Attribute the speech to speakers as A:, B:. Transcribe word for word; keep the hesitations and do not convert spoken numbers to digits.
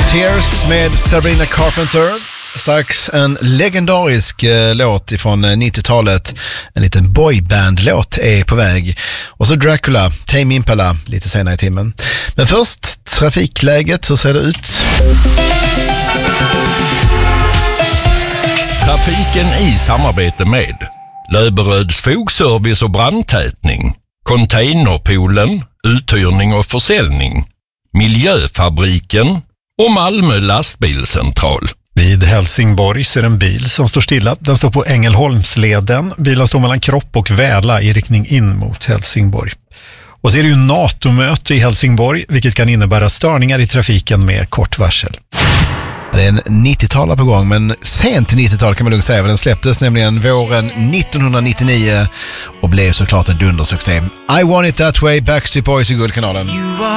A: Tears med Sabrina Carpenter. Strax en legendarisk eh, låt ifrån eh, nittiotalet. En liten boyband-låt är på väg. Och så Dracula, Tame Impala lite senare i timmen. Men först, trafikläget, hur ser det ut?
B: Trafiken i samarbete med Löberöds fogservice och brandtätning, Containerpoolen, uthyrning och försäljning, Miljöfabriken och Malmö lastbilscentral.
C: Vid Helsingborg ser en bil som står stilla. Den står på Ängelholmsleden. Bilen står mellan Kropp och Väla i riktning in mot Helsingborg. Och så är det ju NATO-möte i Helsingborg, vilket kan innebära störningar i trafiken med kort varsel.
A: Det är en nittiotal på gång, men sent nittiotal kan man lugnt säga. Den släpptes nämligen våren nittonhundranittionio och blev såklart en dundersuccé. I Want It That Way, Backstreet Boys i Guldkanalen.